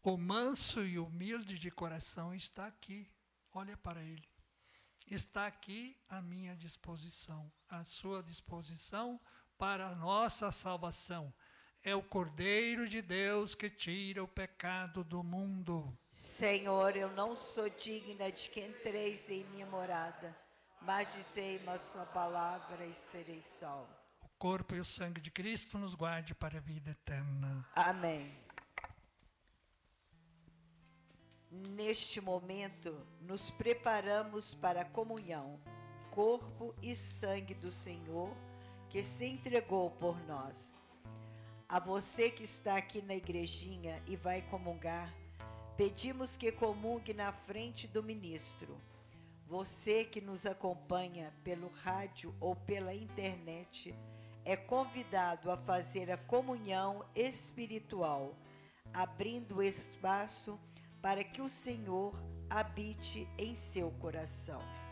O manso e humilde de coração está aqui. Olha para ele. Está aqui à minha disposição, à sua disposição para a nossa salvação. É o Cordeiro de Deus que tira o pecado do mundo. Senhor, eu não sou digna de que entreis em minha morada, mas dizei-me a sua palavra e serei salvo. O corpo e o sangue de Cristo nos guarde para a vida eterna. Amém. Neste momento, nos preparamos para a comunhão, corpo e sangue do Senhor, que se entregou por nós. A você que está aqui na igrejinha e vai comungar, pedimos que comungue na frente do ministro. Você que nos acompanha pelo rádio ou pela internet, é convidado a fazer a comunhão espiritual, abrindo espaço para que o Senhor habite em seu coração.